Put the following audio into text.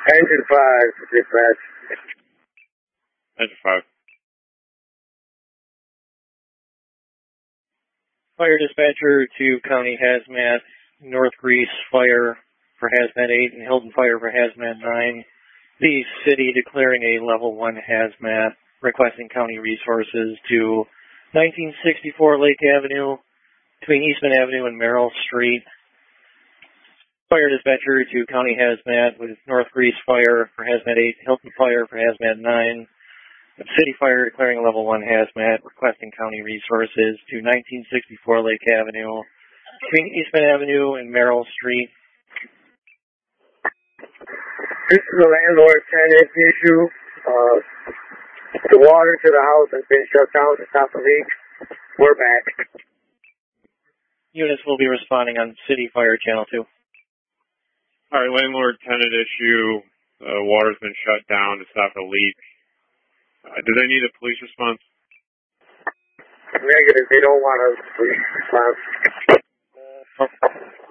Engine 5, dispatch. Engine 5. Fire dispatcher to County Hazmat, North Greece Fire for Hazmat 8 and Hilton Fire for Hazmat 9. The city declaring a level 1 hazmat, requesting county resources to 1964 Lake Avenue, between Eastman Avenue and Merrill Street. Fire dispatcher to County Hazmat with North Greece Fire for Hazmat 8, Hilton Fire for Hazmat 9. City Fire declaring a level 1 hazmat, requesting county resources to 1964 Lake Avenue, between Eastman Avenue and Merrill Street. This is a landlord-tenant issue. The water to the house has been shut down to stop the leak. We're back. Units will be responding on City Fire Channel 2. All right, landlord-tenant issue. Water's been shut down to stop the leak. Do they need a police response? Negative. They don't want a police response.